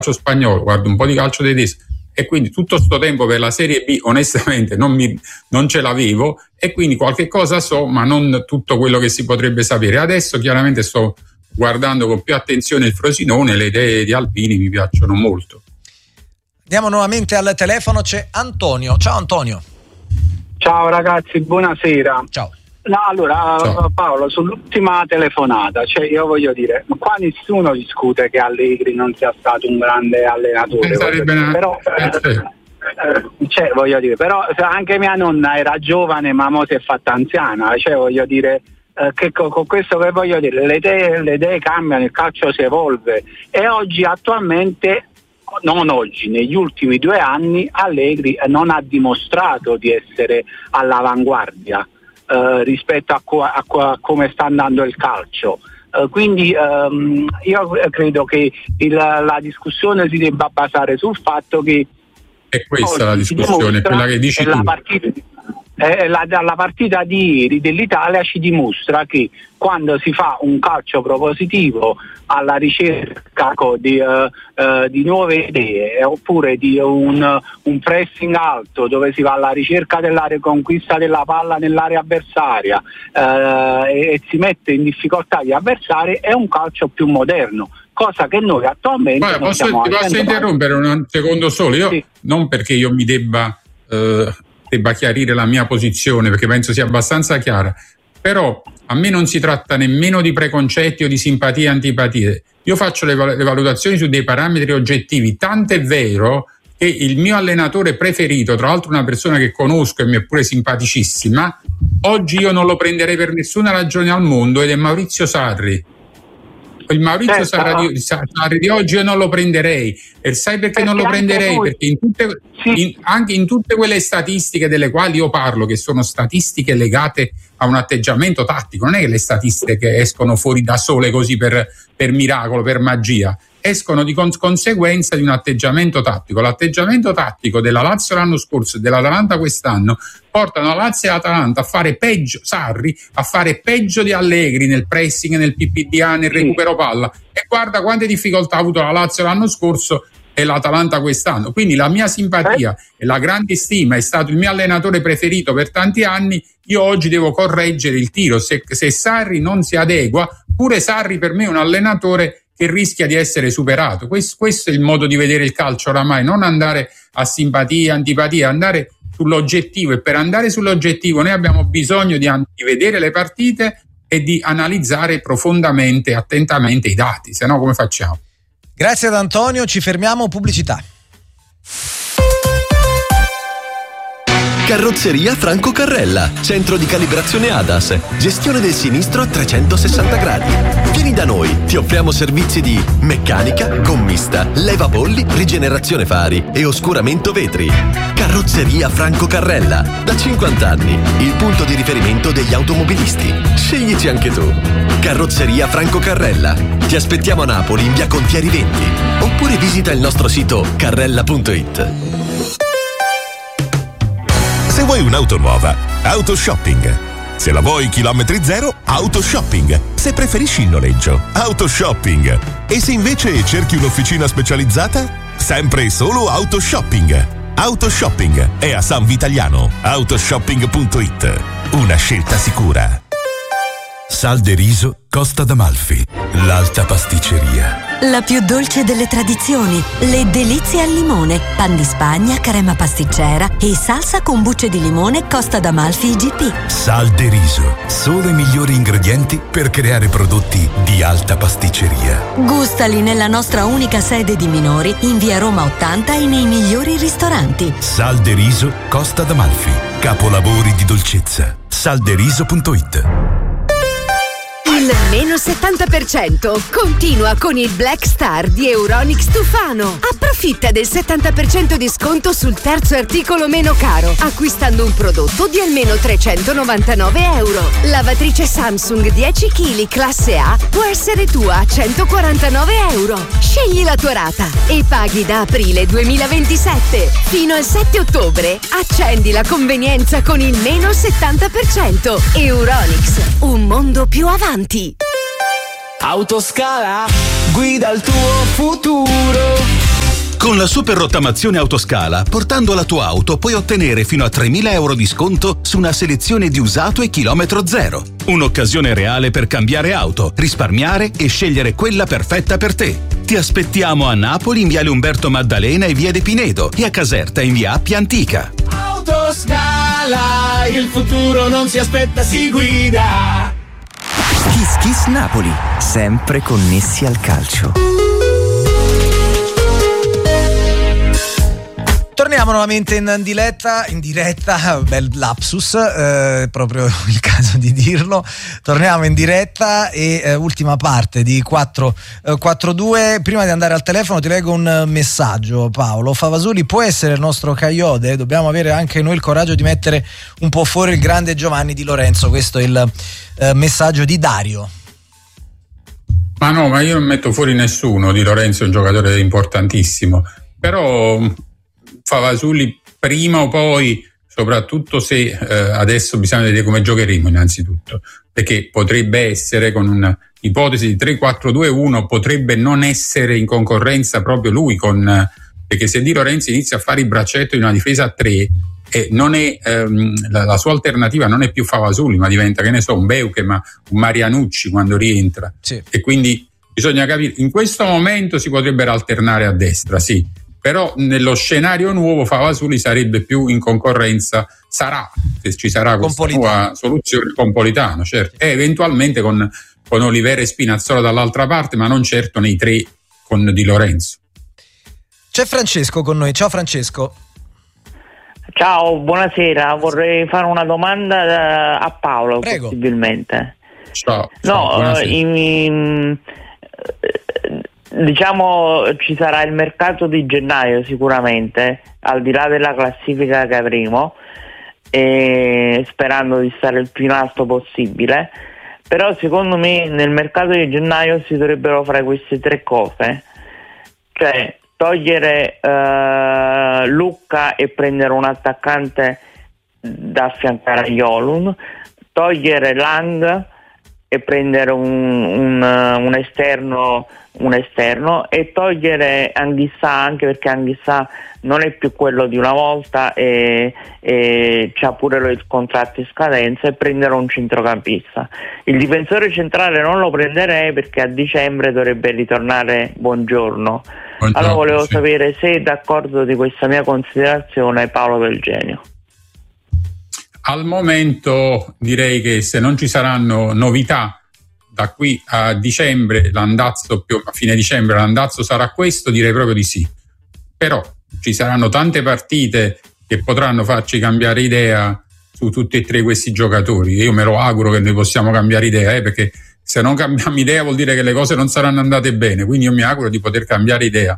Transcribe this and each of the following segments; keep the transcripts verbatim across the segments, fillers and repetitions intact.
spagnolo, guardo un po' di calcio tedesco, e quindi tutto sto tempo per la Serie B onestamente non, mi, non ce l'avevo, e quindi qualche cosa so, ma non tutto quello che si potrebbe sapere. Adesso chiaramente sto guardando con più attenzione il Frosinone, le idee di Alpini mi piacciono molto. Andiamo nuovamente al telefono, c'è Antonio. Ciao Antonio. Ciao ragazzi, buonasera. Ciao. No, allora Ciao. Paolo, sull'ultima telefonata, cioè io voglio dire, qua nessuno discute che Allegri non sia stato un grande allenatore, una... però eh, cioè voglio dire, però anche mia nonna era giovane ma mo si è fatta anziana, cioè voglio dire eh, che con, con questo che voglio dire, le idee, le idee cambiano, il calcio si evolve, e oggi attualmente, non oggi, negli ultimi due anni Allegri non ha dimostrato di essere all'avanguardia Uh, rispetto a, co- a, co- a come sta andando il calcio, uh, quindi um, io credo che il, la discussione si debba basare sul fatto che è questa la discussione, quella che dici la tu. Partita, eh, la, la partita di ieri dell'Italia ci dimostra che quando si fa un calcio propositivo alla ricerca di, uh, uh, di nuove idee, oppure di un, un pressing alto dove si va alla ricerca della riconquista della palla nell'area avversaria uh, e, e si mette in difficoltà gli avversari, è un calcio più moderno, cosa che noi attualmente Guarda, non posso, stiamo ti posso interrompere un secondo solo? Io sì. Non perché io mi debba, uh, debba chiarire la mia posizione, perché penso sia abbastanza chiara, però a me non si tratta nemmeno di preconcetti o di simpatie e antipatie. Io faccio le, val- le valutazioni su dei parametri oggettivi, tant'è vero che il mio allenatore preferito, tra l'altro una persona che conosco e mi è pure simpaticissima, oggi io non lo prenderei per nessuna ragione al mondo, ed è Maurizio Sarri. Il Maurizio Sarri di, Sarri di oggi io non lo prenderei, e sai perché, perché non lo prenderei? Voi. Perché in tutte, sì. in, anche in tutte quelle statistiche delle quali io parlo, che sono statistiche legate a un atteggiamento tattico, non è che le statistiche escono fuori da sole così per, per miracolo, per magia, escono di cons- conseguenza di un atteggiamento tattico. L'atteggiamento tattico della Lazio l'anno scorso e dell'Atalanta quest'anno portano la Lazio e l'Atalanta a fare peggio, Sarri a fare peggio di Allegri nel pressing, nel P P D A, nel recupero palla, e guarda quante difficoltà ha avuto la Lazio l'anno scorso e l'Atalanta quest'anno. Quindi la mia simpatia e la grande stima, è stato il mio allenatore preferito per tanti anni, io oggi devo correggere il tiro. Se, se Sarri non si adegua, pure Sarri per me è un allenatore che rischia di essere superato. Questo, questo è il modo di vedere il calcio oramai, non andare a simpatia, antipatia, andare sull'oggettivo, e per andare sull'oggettivo noi abbiamo bisogno di, di vedere le partite e di analizzare profondamente, attentamente i dati, se no come facciamo? Grazie ad Antonio, ci fermiamo, pubblicità. Carrozzeria Franco Carrella, centro di calibrazione A D A S, gestione del sinistro a trecentosessanta gradi. Vieni da noi, ti offriamo servizi di meccanica, gommista, levabolli, rigenerazione fari e oscuramento vetri. Carrozzeria Franco Carrella, da cinquanta anni, il punto di riferimento degli automobilisti. Sceglici anche tu. Carrozzeria Franco Carrella. Ti aspettiamo a Napoli in via Contieri venti, oppure visita il nostro sito carrella punto it. Se vuoi un'auto nuova, Autoshopping. Se la vuoi chilometri zero, Autoshopping. Se preferisci il noleggio, Autoshopping. E se invece cerchi un'officina specializzata, sempre e solo Autoshopping. Autoshopping è a San Vitaliano. Autoshopping punto it. Una scelta sicura. Sal de riso Costa d'Amalfi, l'alta pasticceria. La più dolce delle tradizioni, le delizie al limone, pan di Spagna, crema pasticcera e salsa con bucce di limone Costa d'Amalfi I G P. Sal de riso, solo i migliori ingredienti per creare prodotti di alta pasticceria. Gustali nella nostra unica sede di minori in via Roma ottanta e nei migliori ristoranti. Sal de riso Costa d'Amalfi, capolavori di dolcezza. salderiso punto it. Il meno settanta per cento continua con il Black Star di Euronics Tufano. Approfitta del settanta per cento di sconto sul terzo articolo meno caro, acquistando un prodotto di almeno trecentonovantanove euro. Lavatrice Samsung dieci chilogrammi classe A può essere tua a centoquarantanove euro. Scegli la tua rata e paghi da aprile duemilaventisette. Fino al sette ottobre accendi la convenienza con il meno settanta per cento. Euronics, un mondo più avanti. Autoscala, guida il tuo futuro. Con la super rottamazione Autoscala, portando la tua auto puoi ottenere fino a tremila euro di sconto su una selezione di usato e chilometro zero. Un'occasione reale per cambiare auto, risparmiare e scegliere quella perfetta per te. Ti aspettiamo a Napoli in viale Umberto Maddalena e via De Pinedo e a Caserta in via Appia Antica. Autoscala, il futuro non si aspetta, si guida. Kiss Kiss Napoli, sempre connessi al calcio. Torniamo nuovamente in diretta, in diretta, bel lapsus, eh, proprio il caso di dirlo. Torniamo in diretta e eh, ultima parte di quattro due. Prima di andare al telefono ti leggo un messaggio, Paolo. Favasuli può essere il nostro Caiode, dobbiamo avere anche noi il coraggio di mettere un po' fuori il grande Giovanni Di Lorenzo. Questo è il eh, messaggio di Dario. Ma no, ma io non metto fuori nessuno. Di Lorenzo è un giocatore importantissimo, però Favasuli prima o poi, soprattutto se eh, adesso bisogna vedere come giocheremo innanzitutto, perché potrebbe essere, con un'ipotesi di tre quattro due uno, potrebbe non essere in concorrenza proprio lui con, perché se Di Lorenzo inizia a fare il braccetto in una difesa a tre, eh, non è, ehm, la, la sua alternativa non è più Favasuli, ma diventa, che ne so, un Beuche, ma un Marianucci quando rientra, sì. E quindi bisogna capire, in questo momento si potrebbero alternare a destra, sì, però nello scenario nuovo Favasuli sarebbe più in concorrenza, sarà, se ci sarà questa nuova soluzione, con Politano, certo, e eventualmente con, con Olivera e Spinazzola dall'altra parte, ma non certo nei tre con Di Lorenzo. C'è Francesco con noi, ciao Francesco. Ciao, buonasera, vorrei fare una domanda a Paolo. Prego. Possibilmente. Ciao. No, ciao, in, in, diciamo ci sarà il mercato di gennaio sicuramente, al di là della classifica che avremo, e sperando di stare il più in alto possibile, però secondo me nel mercato di gennaio si dovrebbero fare queste tre cose, cioè togliere uh, Lucca e prendere un attaccante da affiancare a Jolund, togliere Lang e prendere un, un, un esterno un esterno e togliere Anghissà, anche perché Anghissà non è più quello di una volta e, e c'ha pure il contratto in scadenza, e prendere un centrocampista. Il difensore centrale non lo prenderei perché a dicembre dovrebbe ritornare Buongiorno. Buongiorno allora volevo sì. sapere se è d'accordo di questa mia considerazione Paolo Del Genio. Al momento direi che se non ci saranno novità da qui a dicembre, l'andazzo più a fine dicembre l'andazzo sarà questo, direi proprio di sì. Però ci saranno tante partite che potranno farci cambiare idea su tutti e tre questi giocatori. Io me lo auguro che noi possiamo cambiare idea, eh, perché se non cambiamo idea vuol dire che le cose non saranno andate bene, quindi io mi auguro di poter cambiare idea.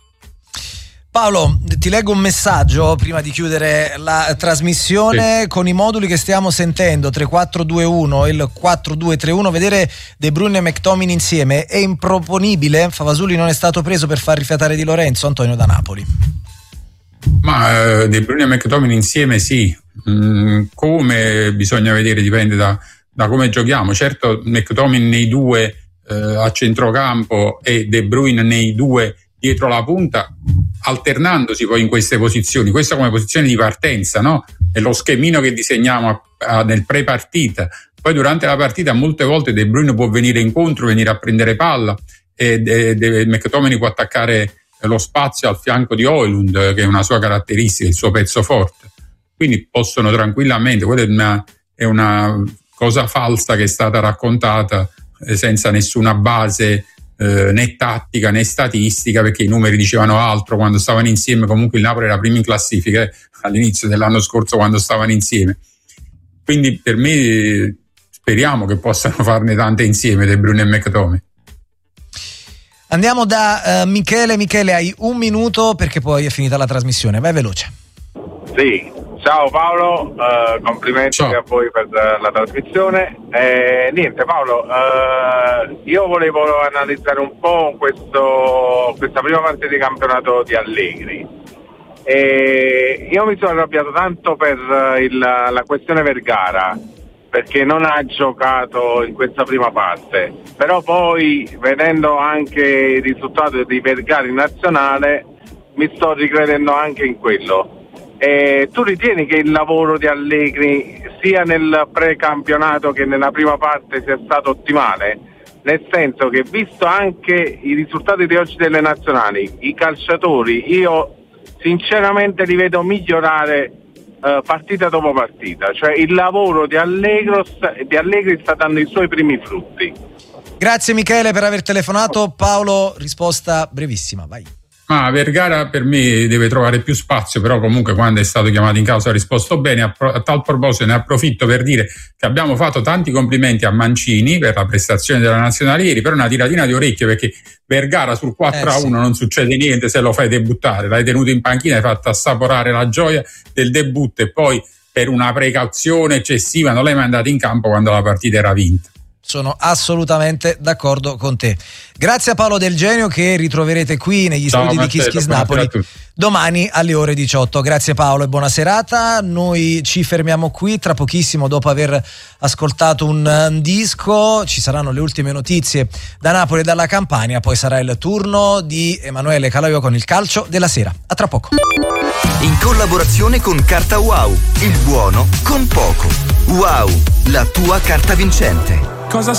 Paolo, ti leggo un messaggio prima di chiudere la trasmissione, sì. Con i moduli che stiamo sentendo tre quattro due uno e il quattro due tre uno, vedere De Bruyne e McTominay insieme è improponibile? Favasuli non è stato preso per far rifiatare Di Lorenzo? Antonio da Napoli. Ma eh, De Bruyne e McTominay insieme sì, mm, come bisogna vedere, dipende da, da come giochiamo. Certo, McTominay nei due eh, a centrocampo e De Bruyne nei due dietro la punta, alternandosi poi in queste posizioni, questa come posizione di partenza, no? È lo schemino che disegniamo a, a, nel pre-partita. Poi durante la partita molte volte De Bruyne può venire incontro, venire a prendere palla, e de, de, McTominay può attaccare lo spazio al fianco di Højlund, che è una sua caratteristica, il suo pezzo forte. Quindi possono tranquillamente, quella è una, è una cosa falsa che è stata raccontata eh, senza nessuna base Eh, né tattica né statistica, perché i numeri dicevano altro quando stavano insieme. Comunque il Napoli era primo in classifica eh, all'inizio dell'anno scorso quando stavano insieme, quindi per me speriamo che possano farne tante insieme De Bruyne e McTominay. Andiamo da uh, Michele. Michele, hai un minuto perché poi è finita la trasmissione, vai veloce. Sì, ciao Paolo, uh, complimenti ciao. A voi per la trasmissione. Eh, niente Paolo, uh, io volevo analizzare un po' questo, questa prima parte di campionato di Allegri. E io mi sono arrabbiato tanto per il, la questione Vergara, perché non ha giocato in questa prima parte, però poi vedendo anche il risultato di Vergara in nazionale mi sto ricredendo anche in quello. Eh, tu ritieni che il lavoro di Allegri sia nel precampionato che nella prima parte sia stato ottimale? Nel senso che, visto anche i risultati di oggi delle nazionali, i calciatori io sinceramente li vedo migliorare uh, partita dopo partita, cioè il lavoro di Allegri, di Allegri sta dando i suoi primi frutti. Grazie Michele per aver telefonato. Paolo, risposta brevissima, vai. Ma Vergara per me deve trovare più spazio, però comunque quando è stato chiamato in causa ha risposto bene. A, pro- a tal proposito ne approfitto per dire che abbiamo fatto tanti complimenti a Mancini per la prestazione della nazionale ieri, però una tiratina di orecchie, perché Vergara sul quattro a uno eh, sì. non succede niente se lo fai debuttare, l'hai tenuto in panchina, hai fatto assaporare la gioia del debutto e poi per una precauzione eccessiva non l'hai mandato in campo quando la partita era vinta. Sono assolutamente d'accordo con te. Grazie a Paolo Del Genio, che ritroverete qui negli Ciao, studi Marcello, di Kiss Kiss Napoli domani alle ore diciotto. Grazie Paolo e buona serata. Noi ci fermiamo qui, tra pochissimo, dopo aver ascoltato un, un disco ci saranno le ultime notizie da Napoli e dalla Campania, poi sarà il turno di Emanuele Calaio con il calcio della sera. A tra poco. In collaborazione con Carta Wow, il buono con poco. Wow, la tua carta vincente. Cosa